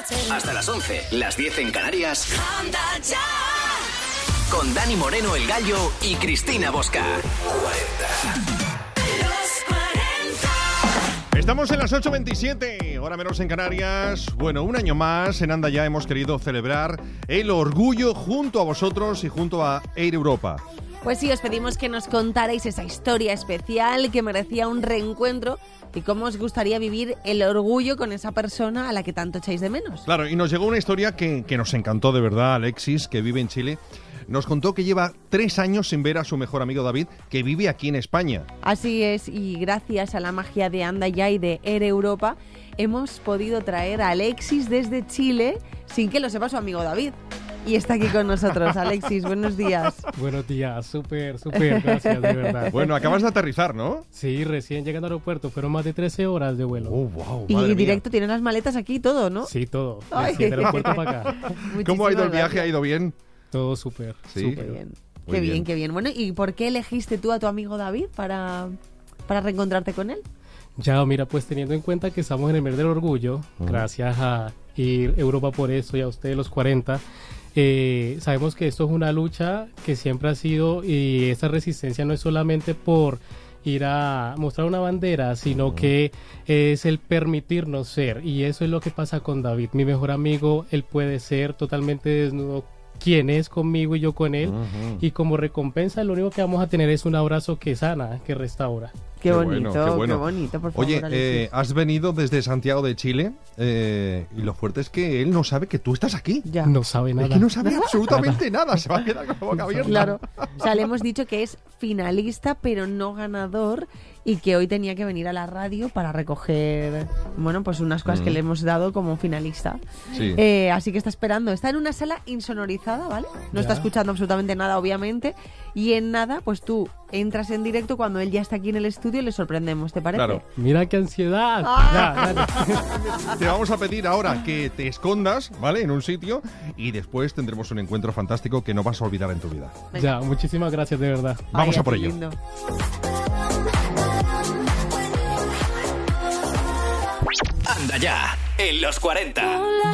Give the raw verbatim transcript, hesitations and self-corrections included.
Hasta las once, las diez en Canarias. Anda ya. Con Dani Moreno, el Gallo, y Cristina Bosca. Estamos en las ocho veintisiete, hora menos en Canarias. Bueno, un año más en Anda Ya hemos querido celebrar el orgullo junto a vosotros y junto a Air Europa. Pues sí, os pedimos que nos contarais esa historia especial que merecía un reencuentro y cómo os gustaría vivir el orgullo con esa persona a la que tanto echáis de menos. Claro, y nos llegó una historia que, que nos encantó de verdad. Alexis, que vive en Chile, nos contó que lleva tres años sin ver a su mejor amigo David, que vive aquí en España. Así es, y gracias a la magia de Anda Ya y de Air Europa, hemos podido traer a Alexis desde Chile sin que lo sepa su amigo David. Y está aquí con nosotros. Alexis, buenos días. Buenos días, súper, súper, gracias, de verdad. Bueno, acabas de aterrizar, ¿no? Sí, recién llegando al aeropuerto, fueron más de trece horas de vuelo. Oh, wow, y madre directo, mía. Tienen las maletas aquí y todo, ¿no? Sí, todo, Ay. recién del aeropuerto para acá. ¿Cómo ha ido el Muchísimas viaje? gracias. ¿Ha ido bien? Todo súper, Sí. Qué súper. bien, Muy qué bien, bien. qué bien. Bueno, ¿y por qué elegiste tú a tu amigo David para, para reencontrarte con él? Ya, mira, pues teniendo en cuenta que estamos en el mes del orgullo, Uh-huh. gracias a ir Europa por eso y a ustedes los cuarenta, eh, sabemos que esto es una lucha que siempre ha sido, y esta resistencia no es solamente por ir a mostrar una bandera, sino uh-huh. que es el permitirnos ser, y eso es lo que pasa con David, mi mejor amigo. Él puede ser totalmente desnudo, quien es conmigo y yo con él, Uh-huh. y como recompensa lo único que vamos a tener es un abrazo que sana, que restaura. Qué, Qué bonito, bueno, qué bueno. qué bonito, por favor, Oye, Alexis. eh, has venido desde Santiago de Chile eh, y lo fuerte es que él no sabe que tú estás aquí. Ya. No sabe nada. Es que no sabe absolutamente nada. Se va a quedar con la boca abierta. Claro, o sea, le hemos dicho que es finalista, pero no ganador, y que hoy tenía que venir a la radio para recoger, bueno, pues unas cosas Mm. que le hemos dado como finalista. Sí. Eh, así que está esperando. Está en una sala insonorizada, ¿vale? No Ya. está escuchando absolutamente nada, obviamente. Y en nada, pues tú entras en directo cuando él ya está aquí en el estudio y le sorprendemos, ¿te parece? Claro. Mira qué ansiedad. Ah. Ya, dale. Te vamos a pedir ahora que te escondas, ¿vale? En un sitio y después tendremos un encuentro fantástico que no vas a olvidar en tu vida. Ya, muchísimas gracias, de verdad. Vamos Ay, a por qué ello. lindo. Anda Ya, en los cuarenta.